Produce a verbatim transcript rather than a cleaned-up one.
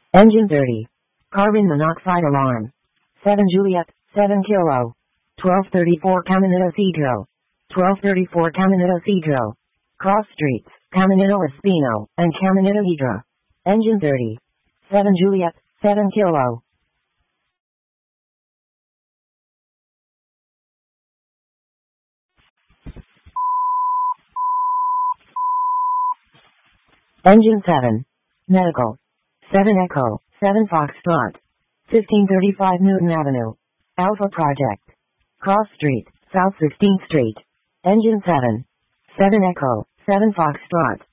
Engine thirty. Carbon monoxide alarm. seven Juliet, seven Kilo. twelve thirty-four Caminito Cedro. twelve thirty-four Caminito Cedro. Cross streets, Caminito Espino, and Caminito Hydra. Engine thirty. seven Juliet, seven Kilo. Engine seven. Medical. seven Echo, seven Foxtrot. fifteen thirty-five Newton Avenue. Alpha Project. Cross Street, South sixteenth Street. Engine seven. seven Echo, seven Foxtrot.